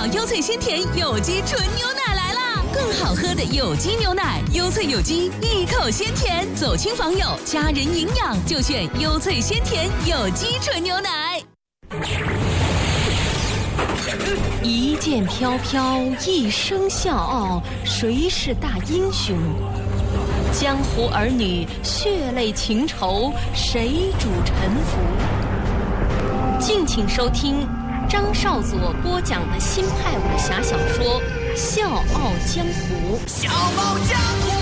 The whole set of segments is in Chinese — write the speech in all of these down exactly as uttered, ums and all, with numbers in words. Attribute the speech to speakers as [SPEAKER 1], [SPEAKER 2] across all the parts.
[SPEAKER 1] 好优萃鲜甜有机纯牛奶来啦！更好喝的有机牛奶，优萃有机，一口鲜甜，走亲访友，家人营养就选优萃鲜甜有机纯牛奶。一剑飘飘，一声笑傲，谁是大英雄？江湖儿女，血泪情仇，谁主沉浮？敬请收听张少佐播讲的新派武侠小说《笑傲江湖》。
[SPEAKER 2] 笑傲江湖。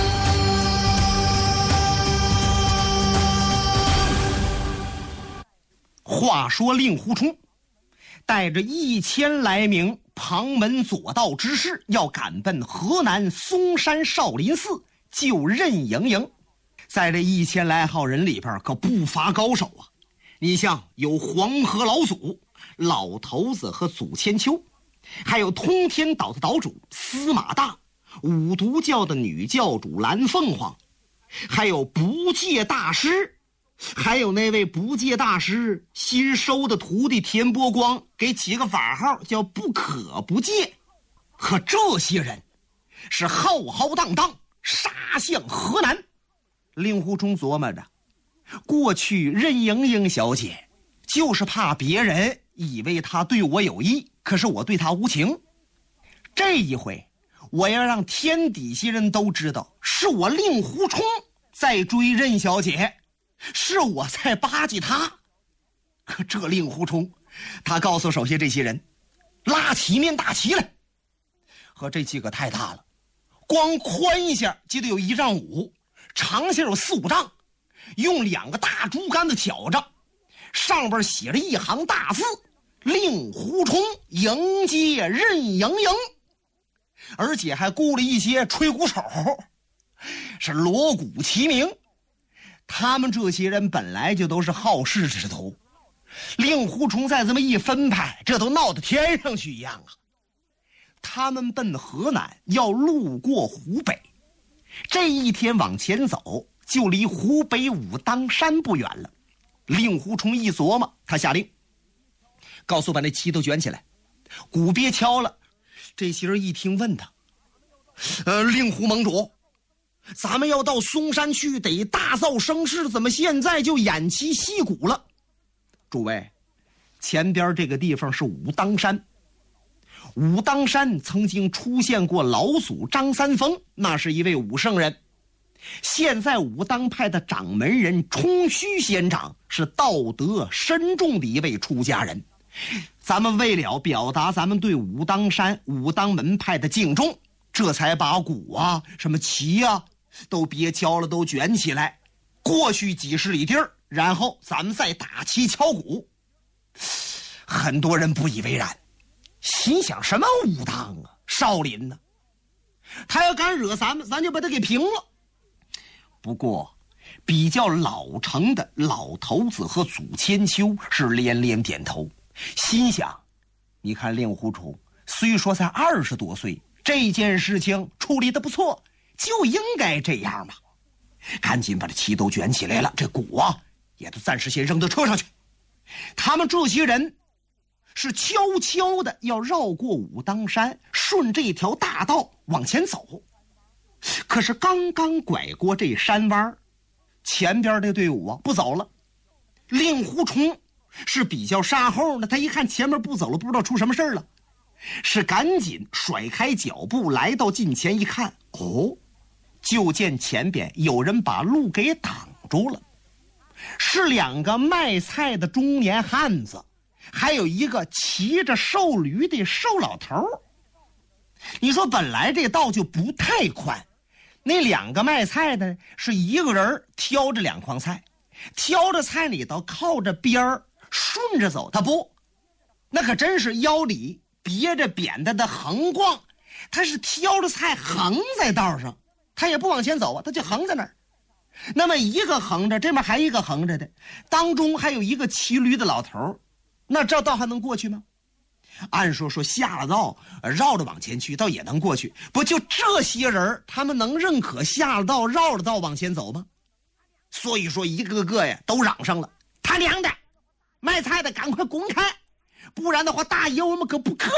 [SPEAKER 3] 话说令狐冲带着一千来名旁门左道之士，要赶奔河南嵩山少林寺救任盈盈。在这一千来号人里边，可不乏高手啊！你像有黄河老祖、老头子和祖千秋，还有通天岛的岛主司马大，五毒教的女教主蓝凤凰，还有不戒大师，还有那位不戒大师新收的徒弟田波光，给起个法号叫不可不戒。可这些人是浩浩荡荡杀向河南。令狐冲琢磨着，过去任盈盈小姐就是怕别人以为她对我有意，可是我对她无情。这一回我要让天底下人都知道，是我令狐冲在追任小姐，是我在巴结她。可这令狐冲他告诉手下这些人，拉起面大旗来。和这几个太大了，光宽一下就得有一丈五，长些有四五丈，用两个大竹竿子挑着，上边写着一行大字：令狐冲迎接任盈盈。而且还雇了一些吹鼓手，是锣鼓齐鸣。他们这些人本来就都是好事之徒，令狐冲再这么一分派，这都闹到天上去一样啊！他们奔河南要路过湖北，这一天往前走，就离湖北武当山不远了。令狐冲一琢磨，他下令告诉把那旗都卷起来，鼓别敲了。这些人一听问他，呃，令狐盟主，咱们要到嵩山去，得大造声势，怎么现在就偃旗息鼓了？诸位，前边这个地方是武当山，武当山曾经出现过老祖张三丰，那是一位武圣人。现在武当派的掌门人冲虚仙长是道德深重的一位出家人。咱们为了表达咱们对武当山武当门派的敬重，这才把鼓啊什么旗啊都别敲了，都卷起来，过去几十里地儿，然后咱们再打旗敲鼓。很多人不以为然，心想什么武当啊，少林呢、啊？他要敢惹咱们，咱就把他给平了。不过比较老成的老头子和祖千秋是连连点头，心想，你看令狐冲虽说才二十多岁，这件事情处理得不错，就应该这样嘛。赶紧把这旗都卷起来了，这鼓啊也都暂时先扔到车上去。他们这些人是悄悄的要绕过武当山，顺这条大道往前走。可是刚刚拐过这山弯，前边的队伍啊不走了。令狐冲是比较杀后呢，他一看前面不走了，不知道出什么事了，是赶紧甩开脚步来到近前一看，哦，就见前边有人把路给挡住了，是两个卖菜的中年汉子，还有一个骑着瘦驴的瘦老头。你说本来这道就不太宽，那两个卖菜的是一个人挑着两筐菜，挑着菜里头靠着边儿顺着走，他不，那可真是腰里别着扁担的横逛，他是挑着菜横在道上，他也不往前走啊，他就横在那儿。那么一个横着，这边还一个横着的，当中还有一个骑驴的老头，那这道还能过去吗？按说说下了道绕着往前去倒也能过去，不就这些人他们能认可下了道绕着道往前走吗？所以说一个个呀都嚷上了，他娘的卖菜的赶快滚开，不然的话大爷我们可不客